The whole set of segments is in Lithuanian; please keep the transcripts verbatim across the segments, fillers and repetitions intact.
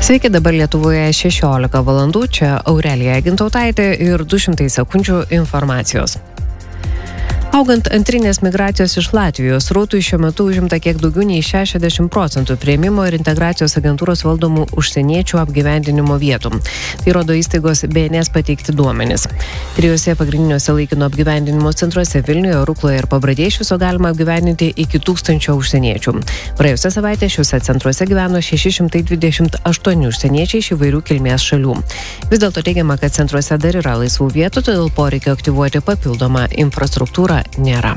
Sveiki, dabar Lietuvoje šešiolika valandų, čia Aurelija Gintautaitė ir du šimtai sekundžių informacijos. Augant antrinės migracijos iš Latvijos, srautui šiuo metu užimta kiek daugiau nei šešiasdešimt procentų priėmimo ir integracijos agentūros valdomų užsieniečių apgyvendinimo vietų. Tai rodo įstaigos B N S pateikti duomenys. Trijose pagrindiniuose laikino apgyvendinimo centruose Vilniuje, Rukloje ir Pabradėje iš viso galima apgyvendinti iki tūkstančio užsieniečių. Praėjusią savaitę šiuose centruose gyveno šeši šimtai dvidešimt aštuoni užsieniečiai iš įvairių kilmės šalių. Vis dėlto teigiama, kad centruose dar yra laisvų vietų, todėl poreikio aktyvuoti papildomą infrastruktūrą nėra.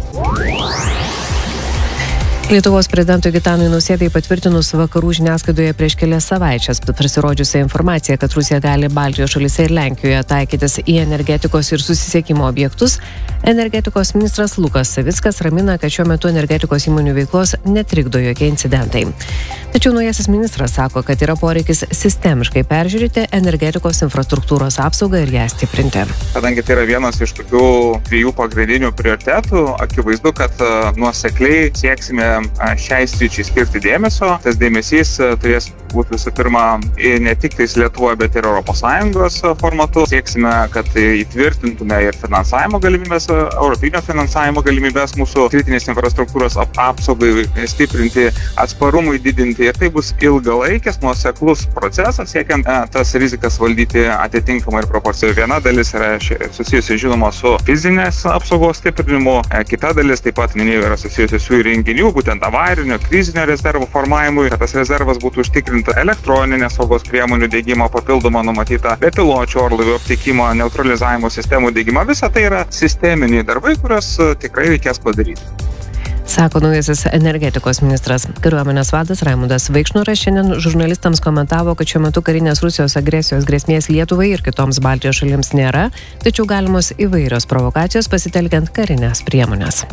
Lietuvos prezidentui Gitanui Nausėdai patvirtinus vakarų žiniasklaidoje prieš kelias savaičias prasirodžiusią informaciją, kad Rusija gali Baltijos šalyse ir Lenkijoje taikytis į energetikos ir susisiekimo objektus, energetikos ministras Lukas Savickas ramina, kad šiuo metu energetikos įmonių veiklos netrikdo jokie incidentai. Tačiau naujasis ministras sako, kad yra poreikis sistemiškai peržiūrėti energetikos infrastruktūros apsaugą ir ją stiprinti. Kadangi tai yra vienas iš tokių trijų pagrindinių prioritetų, akivaizdu, kad nuosekliai sieksime šiai sričiai skirti dėmesio. Tas dėmesys turės būti visų pirma ne tik tais Lietuvoje, bet ir Europos Sąjungos formatu. Sieksime, kad įtvirtintume ir finansavimo galimybės, europinio finansavimo galimybės mūsų kritinės infrastruktūros apsaugai, stiprinti, atsparumui didinti. Ir tai bus ilgalaikis, nuoseklus procesas, siekiant tas rizikas valdyti atitinkamai ir proporcijai. Viena dalis yra susijusi, žinoma, su fizinės apsaugos stiprinimu, kita dalis taip pat, minėjau, yra susijusi su įrenginių, būtent avarinio, krizinio rezervo formavimui, kad tas rezervas būtų užtikrinta elektroninės saugos priemonių diegimo, papildomą numatytą bepiločių orlaivių aptikimo, neutralizavimo sistemų diegimą. Visa tai yra sisteminiai darbai, kuriuos tikrai reikės padaryti. Sako naujasis energetikos ministras. Kariuomenės vadas Raimundas Vaikšnoras šiandien žurnalistams komentavo, kad šiuo metu karinės Rusijos agresijos grėsmės Lietuvai ir kitoms Baltijos šalims nėra, tačiau galimos įvairios provokacijos pasitelkiant karinės priemonės.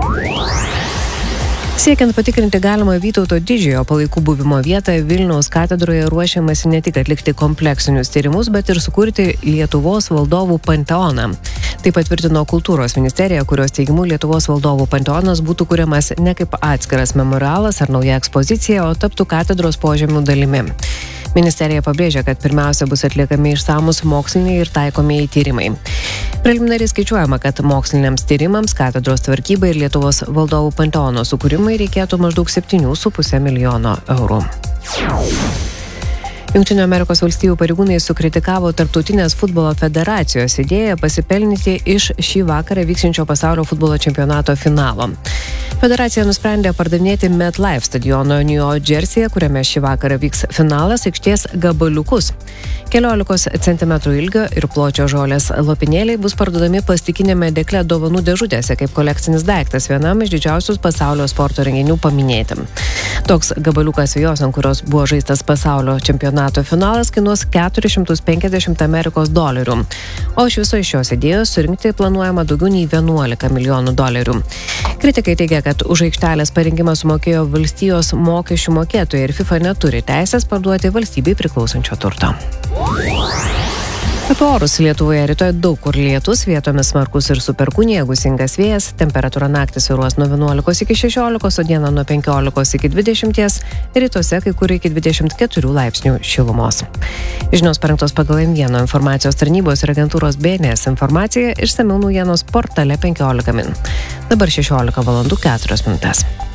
Siekiant patikrinti galimą Vytauto Didžiojo palaikų buvimo vietą, Vilniaus katedroje ruošiamasi ne tik atlikti kompleksinius tyrimus, bet ir sukurti Lietuvos valdovų panteoną. Tai patvirtino Kultūros ministerija, kurios teigimu Lietuvos valdovų panteonas būtų kuriamas ne kaip atskiras memorialas ar nauja ekspozicija, o taptų katedros požemių dalimi. Ministerija pabrėžia, kad pirmiausia bus atliekami išsamus moksliniai ir taikomieji tyrimai. Preliminariai skaičiuojama, kad moksliniams tyrimams, katedros tvarkybai ir Lietuvos valdovų panteono sukūrimui reikėtų maždaug septynių su puse milijono eurų. Jungtinių Amerikos valstijų pareigūnai sukritikavo Tarptautinės futbolo federacijos idėją pasipelnyti iš šį vakarą vyksiančio pasaulio futbolo čempionato finalo. Federacija nusprendė pardavinėti MetLife stadiono New Džersyje, kuriame šį vakarą vyks finalas, aikštės gabaliukus. Keliolikos centimetrų ilgio ir pločio žolės lopinėliai bus parduodami plastikinėme dėkle dovanų dėžutėse kaip kolekcinis daiktas vienam iš didžiausių pasaulio sporto renginių paminėti. Toks gabaliukas vėjos, ant kurios buvo žaistas pasaulio čempionato finalas, kainuos keturis šimtus penkiasdešimt Amerikos dolerių. O iš viso iš šios idėjos surinkti planuojama daugiau nei vienuolika milijonų dolerių. Kritikai teigia, kad už aikštelės parengimą sumokėjo valstijos mokesčių mokėtojai ir FIFA neturi teisės parduoti valstybei priklausančio turto. Apie orus Lietuvoje rytoj daug kur lietus, vietomis smarkus ir su perkūnija, gūsingas vėjas, temperatūra naktį svyruos nuo vienuolikos iki šešiolikos, o dieną nuo penkiolikos iki dvidešimties, rytuose kai kur iki dvidešimt keturių laipsnių šilumos. Žinios parengtos pagal M vieno informacijos tarnybos ir agentūros B N S informacija, išsamiau naujienos portale penkiolika min. Dabar šešiolika valandų keturios minutės.